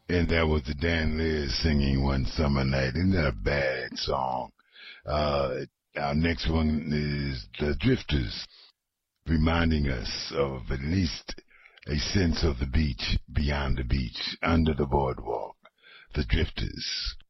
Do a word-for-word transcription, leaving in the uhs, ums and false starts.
And that was the Dan Liz singing One Summer Night. Isn't that a bad song? Uh, our next one is The Drifters, reminding us of at least a sense of the beach, beyond the beach, under the boardwalk. The Drifters.